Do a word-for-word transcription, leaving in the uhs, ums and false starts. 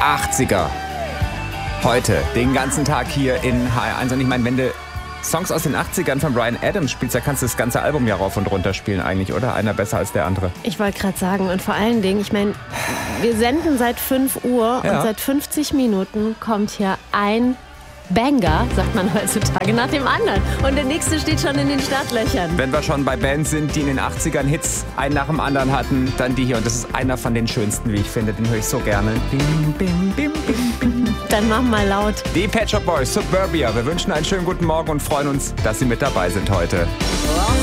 achtziger. Heute, den ganzen Tag hier in H R eins. Und ich meine, wenn du Songs aus den achtzigern von Bryan Adams spielst, da kannst du das ganze Album ja rauf und runter spielen eigentlich, oder? Einer besser als der andere. Ich wollte gerade sagen, und vor allen Dingen, ich meine, wir senden seit fünf Uhr Ja. und seit fünfzig Minuten kommt hier ein Banger, sagt man heutzutage, nach dem anderen. Und der nächste steht schon in den Startlöchern. Wenn wir schon bei Bands sind, die in den achtzigern Hits einen nach dem anderen hatten, dann die hier. Und das ist einer von den schönsten, wie ich finde. Den höre ich so gerne. Bim, bim, bim, bim, bim. Dann mach mal laut. Die Pet Shop Boys, Suburbia. Wir wünschen einen schönen guten Morgen und freuen uns, dass Sie mit dabei sind heute.